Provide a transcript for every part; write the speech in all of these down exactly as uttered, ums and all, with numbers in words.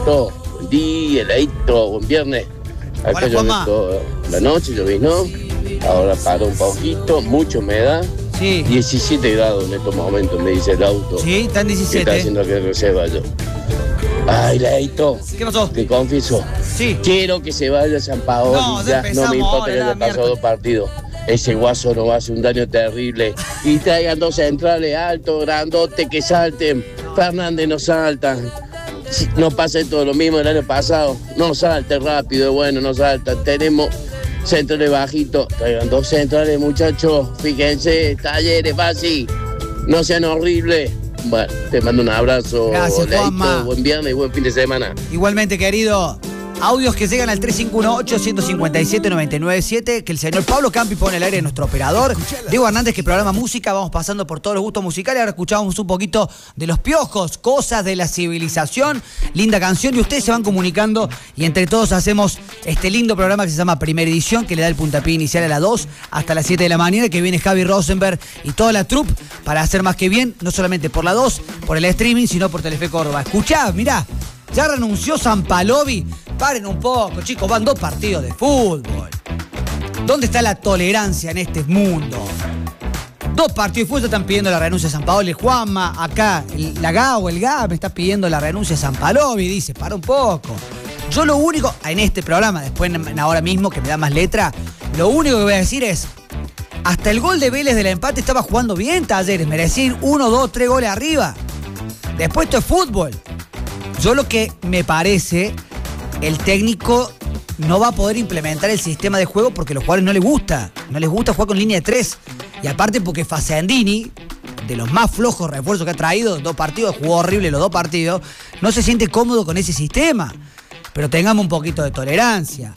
Leito, buen día, Leito, buen viernes. Acá llovió toda la noche, llovió, ahora paró un poquito, mucha humedad. Sí. diecisiete grados en estos momentos, me dice el auto. Sí, están diecisiete. ¿Qué está haciendo que se vaya? Ay, Leito. ¿Qué pasó? Te confieso. Sí. Quiero que se vaya San Paolo. No, ya no me importa ahora, que haya pasado dos partidos. Ese guaso nos va a hacer un daño terrible. Y traigan dos centrales altos, grandotes, que salten. Fernández no salta. No pasa todo lo mismo del año pasado. No salta rápido, bueno, no salta. Tenemos centrales bajitos. Traigan dos centrales, muchachos. Fíjense, Talleres, fácil. No sean horribles. Bueno, te mando un abrazo. Gracias, Leito, Juanma. buen viernes y buen fin de semana. Igualmente, querido. Audios que llegan al tres cinco uno ocho, uno cinco siete, nueve nueve siete, que el señor Pablo Campi pone al aire, nuestro operador. Diego Hernández, que programa música, vamos pasando por todos los gustos musicales. Ahora escuchamos un poquito de Los Piojos, Cosas de la Civilización. Linda canción, y ustedes se van comunicando y entre todos hacemos este lindo programa que se llama Primera Edición, que le da el puntapié inicial a las dos hasta las siete de la mañana, que viene Javi Rosenberg y toda la troupe para hacer más que bien, no solamente por la dos, por el streaming, sino por Telefe Córdoba. Escuchá, mirá. Ya renunció Sampalovi. Paren un poco, chicos, van dos partidos de fútbol. ¿Dónde está la tolerancia en este mundo? Dos partidos de fútbol están pidiendo la renuncia de Sampaoli. Juanma, acá, el, la G A o el G A me está pidiendo la renuncia de Sampalovi. Dice, para un poco. Yo lo único, en este programa, después ahora mismo que me da más letra, lo único que voy a decir es, hasta el gol de Vélez del empate estaba jugando bien Talleres. Merecía ir uno, dos, tres goles arriba. Después esto es fútbol. Yo lo que me parece, el técnico no va a poder implementar el sistema de juego porque a los jugadores no les gusta. No les gusta jugar con línea de tres. Y aparte porque Facendini, de los más flojos refuerzos que ha traído, dos partidos, jugó horrible los dos partidos, no se siente cómodo con ese sistema. Pero tengamos un poquito de tolerancia.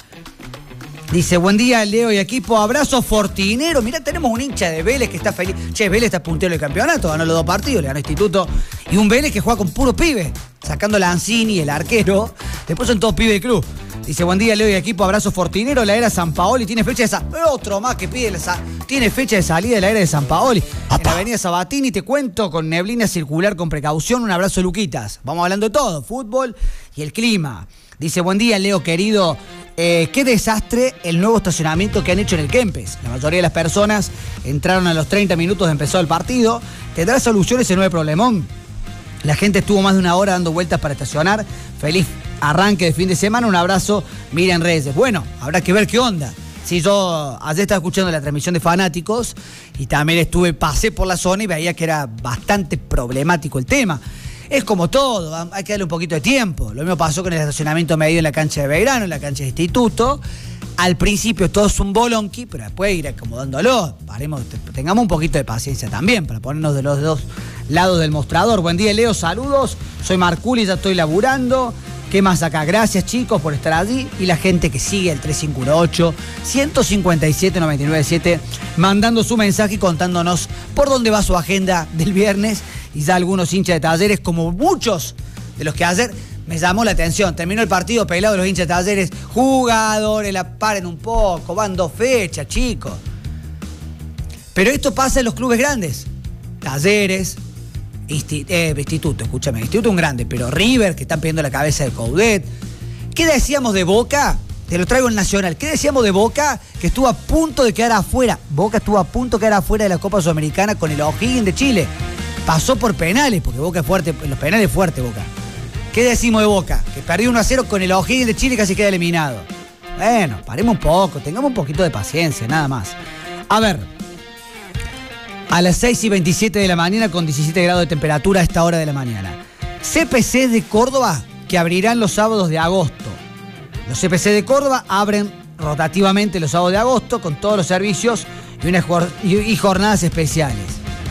Dice, buen día, Leo y equipo, abrazo fortinero. Mirá, tenemos un hincha de Vélez que está feliz. Che, Vélez está puntero del campeonato, ganó los dos partidos, le ganó Instituto. Y un Vélez que juega con puro pibe, sacando Lanzini, el arquero. Después son todos pibes del club. Dice, buen día, Leo y equipo, abrazo fortinero. La era Sampaoli tiene fecha de salida. Otro más que pide, la tiene fecha de salida de la era de Sampaoli. En la avenida Sabatini, te cuento, con neblina circular con precaución. Un abrazo, Luquitas. Vamos hablando de todo, fútbol y el clima. Dice, buen día, Leo, querido. Eh, qué desastre el nuevo estacionamiento que han hecho en el Kempes. La mayoría de las personas entraron a los treinta minutos de empezar el partido. ¿Tendrá solución ese nuevo problemón? La gente estuvo más de una hora dando vueltas para estacionar. Feliz arranque de fin de semana. Un abrazo, Miriam Reyes. Bueno, habrá que ver qué onda. Sí, yo ayer estaba escuchando la transmisión de Fanáticos y también estuve, pasé por la zona y veía que era bastante problemático el tema. Es como todo, hay que darle un poquito de tiempo. Lo mismo pasó con el estacionamiento medio en la cancha de Belgrano, en la cancha de Instituto. Al principio todo es un bolonqui, pero después ir acomodándolo. Paremos, tengamos un poquito de paciencia también para ponernos de los dos lados del mostrador. Buen día, Leo, saludos. Soy Marculi, ya estoy laburando. ¿Qué más acá? Gracias, chicos, por estar allí. Y la gente que sigue el tres cinco uno ocho, uno cinco siete, nueve nueve siete, mandando su mensaje y contándonos por dónde va su agenda del viernes. Y ya algunos hinchas de Talleres, como muchos de los que ayer me llamó la atención. Terminó el partido pelado de los hinchas de Talleres. Jugadores, la paren un poco, van dos fechas, chicos. Pero esto pasa en los clubes grandes. Talleres, Insti- eh, Instituto, escúchame, Instituto es un grande, pero River, que están pidiendo la cabeza de Coudet. ¿Qué decíamos de Boca? Te lo traigo en Nacional. ¿Qué decíamos de Boca? Que estuvo a punto de quedar afuera. Boca estuvo a punto de quedar afuera de la Copa Sudamericana con el O'Higgins de Chile. Pasó por penales, porque Boca es fuerte, en los penales es fuerte Boca. ¿Qué decimos de Boca? Que perdió uno a cero con el O'Higgins de Chile y casi queda eliminado. Bueno, paremos un poco, tengamos un poquito de paciencia, nada más. A ver, a las seis y veintisiete de la mañana con diecisiete grados de temperatura a esta hora de la mañana. C P C de Córdoba que abrirán los sábados de agosto. Los C P C de Córdoba abren rotativamente los sábados de agosto con todos los servicios y, unas y jornadas especiales.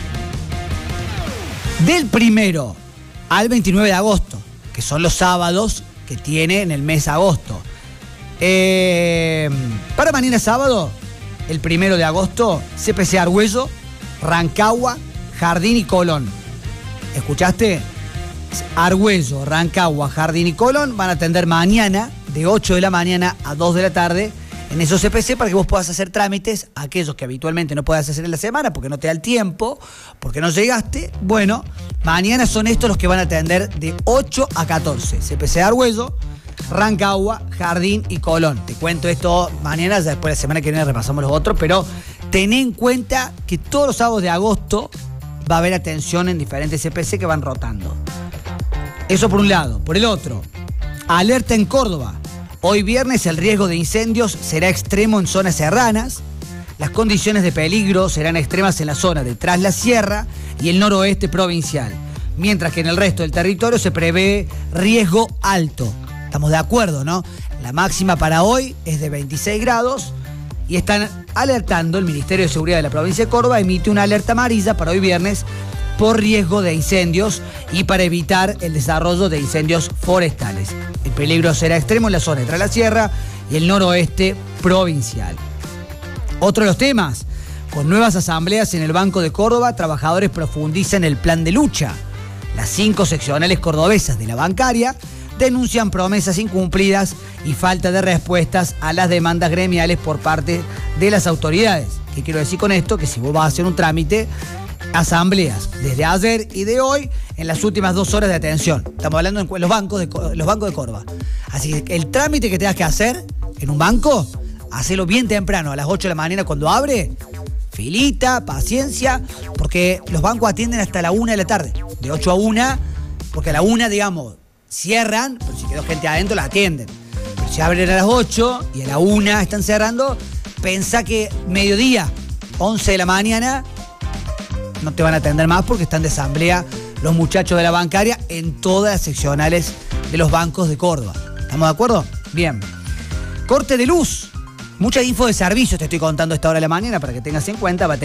Del primero al veintinueve de agosto, que son los sábados que tiene en el mes agosto. Eh, para mañana sábado, el primero de agosto, C P C Argüello, Rancagua, Jardín y Colón. ¿Escuchaste? Argüello, Rancagua, Jardín y Colón van a atender mañana de ocho de la mañana a dos de la tarde en esos C P C para que vos puedas hacer trámites, aquellos que habitualmente no puedas hacer en la semana porque no te da el tiempo, porque no llegaste. Bueno, mañana son estos los que van a atender de ocho a catorce. C P C Argüello, Rancagua, Jardín y Colón. Te cuento esto mañana, ya después la semana que viene repasamos los otros, pero ten en cuenta que todos los sábados de agosto va a haber atención en diferentes C P C que van rotando. Eso por un lado. Por el otro, alerta en Córdoba. Hoy viernes el riesgo de incendios será extremo en zonas serranas. Las condiciones de peligro serán extremas en la zona de Tras la Sierra y el noroeste provincial. Mientras que en el resto del territorio se prevé riesgo alto. Estamos de acuerdo, ¿no? La máxima para hoy es de veintiséis grados y están alertando, el Ministerio de Seguridad de la provincia de Córdoba emite una alerta amarilla para hoy viernes por riesgo de incendios y para evitar el desarrollo de incendios forestales. El peligro será extremo en la zona de Tras la Sierra y el noroeste provincial. Otro de los temas, con nuevas asambleas en el Banco de Córdoba, trabajadores profundizan el plan de lucha. Las cinco seccionales cordobesas de la bancaria denuncian promesas incumplidas y falta de respuestas a las demandas gremiales por parte de las autoridades. ¿Qué quiero decir con esto? Que si vos vas a hacer un trámite, asambleas desde ayer y de hoy en las últimas dos horas de atención. Estamos hablando en los bancos de, los bancos de Córdoba. Así que el trámite que tengas que hacer en un banco, hacelo bien temprano, a las ocho de la mañana cuando abre. Filita, paciencia, porque los bancos atienden hasta la una de la tarde. De ocho a una, porque a la una, digamos, cierran, pero si quedó gente adentro la atienden. Pero si abren a las ocho y a la una están cerrando, pensá que mediodía, once de la mañana, no te van a atender más porque están de asamblea los muchachos de la bancaria en todas las seccionales de los bancos de Córdoba. ¿Estamos de acuerdo? Bien. Corte de luz. Mucha info de servicios te estoy contando a esta hora de la mañana para que tengas en cuenta.